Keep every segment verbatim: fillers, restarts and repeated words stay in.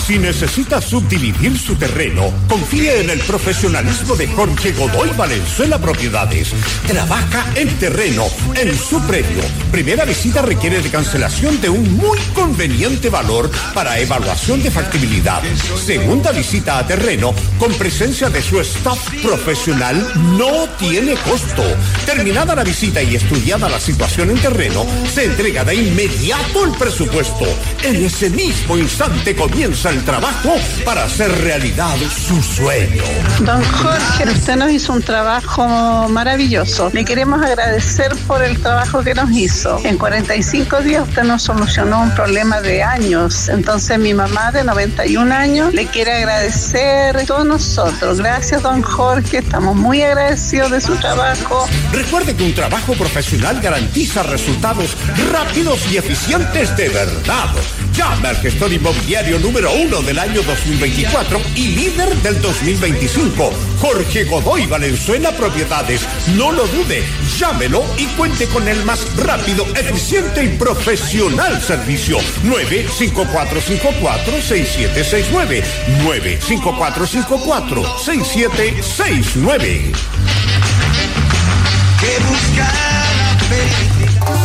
Si necesita subdividir su terreno, confíe en el profesionalismo de Jorge Godoy Valenzuela Propiedades. Trabaja en terreno, en su predio. Primera visita requiere de cancelación de un muy conveniente valor para evaluación de factibilidad. Segunda visita a terreno, con presencia de su staff profesional, no tiene costo. Terminada la visita y estudiada la situación en terreno, se entrega de inmediato el presupuesto. En ese mismo instante comienza el trabajo para hacer realidad su sueño. Don Jorge, usted nos hizo un trabajo maravilloso. Le queremos agradecer por el trabajo que nos hizo. En cuarenta y cinco días usted nos solucionó un problema de años. Entonces mi mamá de noventa y un años le quiere agradecer a todos nosotros. Gracias, don Jorge. Estamos muy agradecidos de su trabajo. Recuerde que un trabajo profesional garantiza resultados rápidos y eficientes de verdad. Llame al gestor inmobiliario número uno del año dos mil veinticuatro y líder del dos mil veinticinco. Jorge Godoy Valenzuela Propiedades. No lo dude, llámelo y cuente con el más rápido, eficiente y profesional servicio. nueve cinco cuatro cinco cuatro seis siete seis nueve. nueve cinco cuatro cinco cuatro seis siete seis nueve. Que busca la felicidad.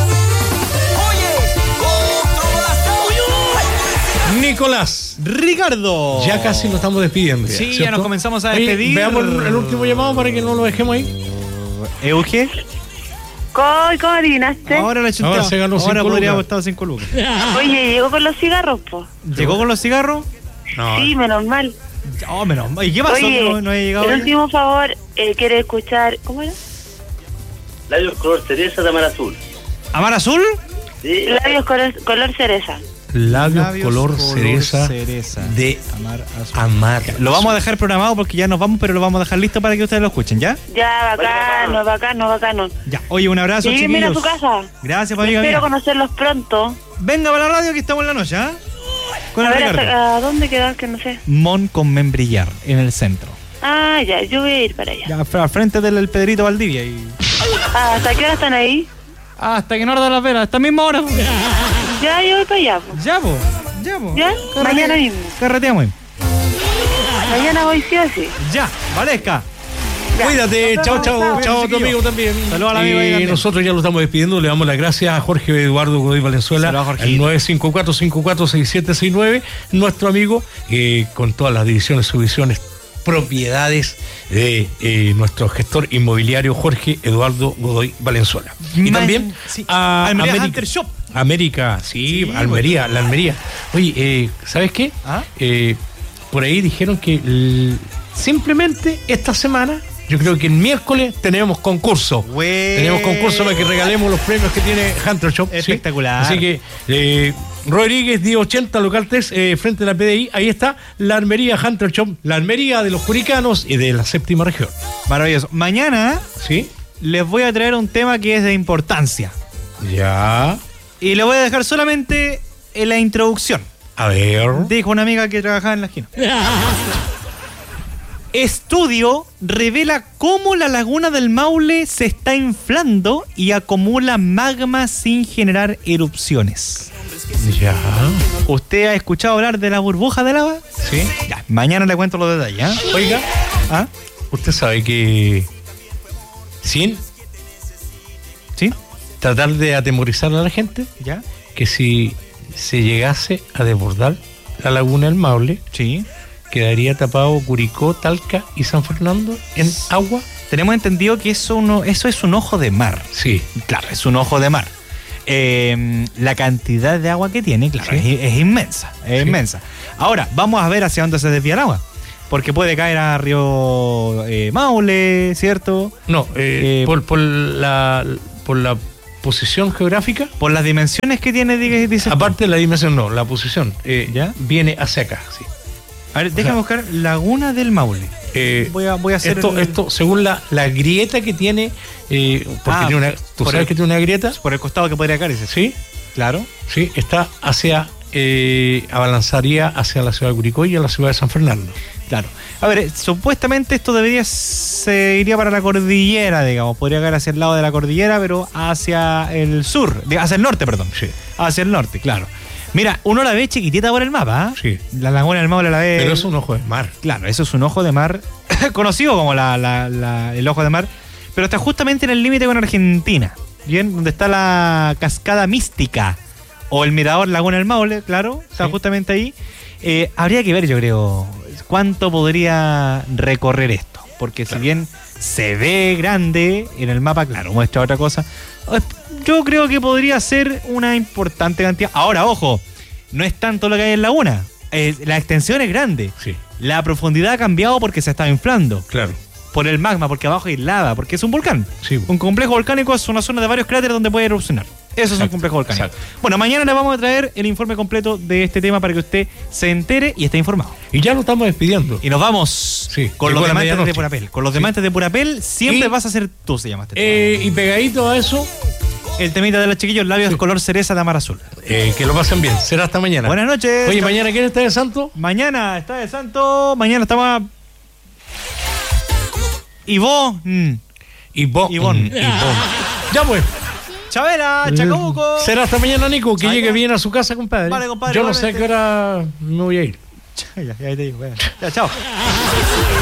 Nicolás, Ricardo, ya casi nos estamos despidiendo. Sí, ¿cierto? ya nos comenzamos a Oye, despedir. veamos el, el último llamado para que no lo dejemos ahí. Euge. ¿Cómo, cómo adivinaste? Ahora la chunteo. Ahora se ganó Ahora cinco podríamos lucas. estar cinco lucas. Oye, ¿llegó con los cigarros, po? ¿Llegó con los cigarros? No. Sí, menos mal. Oh, menos mal. ¿Y qué pasó? Oye, no, no he llegado. el último favor, eh, ¿quiere escuchar? ¿Cómo era? Labios color cereza de Amar Azul. ¿Amar Azul? Sí. Labios color, color cereza. Labios, Labios color, color cereza, cereza. de Amar Azul. Amar. Lo vamos a dejar programado porque ya nos vamos, pero lo vamos a dejar listo para que ustedes lo escuchen, ¿ya? Ya, bacano, bacano, bacano. Ya. Oye, un abrazo, Lléguenme a chiquillos. su casa. Gracias, amiga Espero mía. conocerlos pronto. Venga para la radio que estamos en la noche, ¿ah? Con A el ver, Ricardo. hasta, ¿a dónde quedas? Que no sé. Mon con Membrillar, en el centro. Ah, ya, yo voy a ir para allá. Ya, al frente del Pedrito Valdivia. Y... Ah, ¿hasta qué hora están ahí? Ah, hasta que no arda las velas, hasta misma hora. Ya, yo voy para allá, po. Ya, po. Ya, po. ¿Ya? Carrete- Mañana mismo. Carreteamos. Mañana voy sí o sí. Ya, Valesca. Ya. Cuídate, Nos chao, vemos, chao, chao. chao a tu amigo también. Saludos al amigo ahí Eh, también. nosotros ya lo estamos despidiendo, le damos las gracias a Jorge Eduardo Godoy Valenzuela, Saludos, Jorgito. al nueve cinco cuatro cinco cuatro seis siete seis nueve, nuestro amigo, eh, con todas las divisiones, subdivisiones, propiedades de eh, nuestro gestor inmobiliario Jorge Eduardo Godoy Valenzuela. Y Man- también sí. a Almería América. Hunter Shop. América, sí, Sí, Almería, la Almería. Oye, eh, ¿sabes qué? ¿Ah? Eh, por ahí dijeron que l- simplemente esta semana, yo creo que el miércoles tenemos concurso. Güey. Tenemos concurso para que regalemos los premios que tiene Hunter Shop. ¿sí? Espectacular. Así que, eh, Rodríguez, diez ochenta, local tres, eh, frente a la P D I, ahí está la Almería Hunter Shop, la Almería de los Curicanos y de la séptima región. Maravilloso. Mañana ¿Sí? les voy a traer un tema que es de importancia. Ya. Y le voy a dejar solamente en la introducción. A ver. Dijo una amiga que trabajaba en la esquina. Estudio revela cómo la laguna del Maule se está inflando y acumula magma sin generar erupciones. Ya. ¿Usted ha escuchado hablar de la burbuja de lava? ¿Sí? Ya, mañana le cuento los detalles. ¿Ah? Oiga, ¿Ah? usted sabe que sin ¿Sí? tratar de atemorizar a la gente, ¿Ya? que si se llegase a desbordar la laguna del Maule, Sí. quedaría tapado Curicó, Talca y San Fernando en agua. Tenemos entendido que eso, no, eso es un ojo de mar. Sí. Claro, es un ojo de mar. Eh, la cantidad de agua que tiene, claro, Sí. es, es inmensa, es Sí. inmensa. Ahora, vamos a ver hacia dónde se desvía el agua. Porque puede caer a Río eh, Maule, ¿cierto? No, eh, Eh, por, por la por la posición geográfica, Por las dimensiones que tiene, dice. dice- aparte de la dimensión, no, la posición, eh, ¿Ya? viene hacia acá, sí. A ver, déjame o sea, buscar Laguna del Maule. Eh, Voy a, voy a hacer esto, el- esto, según la, la grieta que tiene, eh, porque Ah, tiene una, tú por sabes el- que tiene una grieta, por el costado que podría caer ese. ¿sí? Claro. Sí, está hacia, eh, abalanzaría hacia la ciudad de Curicó y a la ciudad de San Fernando. Claro. A ver, eh, supuestamente esto debería se iría para la cordillera, digamos. Podría caer hacia el lado de la cordillera, pero hacia el sur, diga, hacia el norte, perdón. Sí. Hacia el norte, claro. Mira, uno la ve chiquitita por el mapa. ¿eh? Sí. La laguna del Maule la ve. Pero es un ojo de mar. Claro, eso es un ojo de mar conocido como la, la, la, el ojo de mar, pero está justamente en el límite con Argentina, bien, donde está la cascada mística o el mirador Laguna del Maule, claro, está Sí. justamente ahí. Eh, habría que ver, yo creo, cuánto podría recorrer esto, porque Claro. si bien se ve grande en el mapa, claro, muestra otra cosa. Yo creo que podría ser una importante cantidad. Ahora, ojo, no es tanto lo que hay en Laguna. Eh, la extensión es grande. Sí, La profundidad ha cambiado porque se está inflando. claro. Por el magma, porque abajo hay lava, porque es un volcán. Sí. Un complejo volcánico es una zona de varios cráteres donde puede erupcionar. Eso es un Exacto, complejo volcánico. exacto. Bueno, mañana le vamos a traer el informe completo de este tema para que usted se entere y esté informado. Y ya lo estamos despidiendo. Y nos vamos Sí, con llegó los la demantes de medianoche. Purapel. Con los Sí. demantes de Purapel siempre Y- vas a ser tú, se llama este tema. Eh, y pegadito a eso, El temita de los chiquillos, labios color cereza de Amar Azul. eh, que lo pasen bien. Será hasta mañana. Buenas noches. Oye, Chao. mañana, ¿quién está de santo? Mañana está de santo. Mañana estamos. Y vos. mm. Ivonne. Ivonne. Ivonne. Ya pues. Chavera, Chacabuco. Será hasta mañana, Nico. Que Chao. llegue bien a su casa, compadre. Vale, compadre, Yo no sé a igualmente. qué hora me voy a ir. Ya, ya te digo. Bueno. Ya, chao.